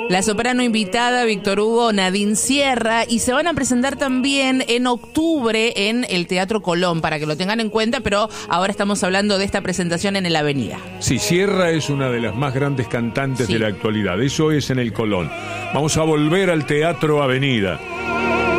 La soprano invitada, Víctor Hugo, Nadine Sierra, y se van a presentar también en octubre en el Teatro Colón, para que lo tengan en cuenta, pero ahora estamos hablando de esta presentación en el Avenida. Sí, Sierra es una de las más grandes cantantes de la actualidad, eso es en el Colón. Vamos a volver al Teatro Avenida.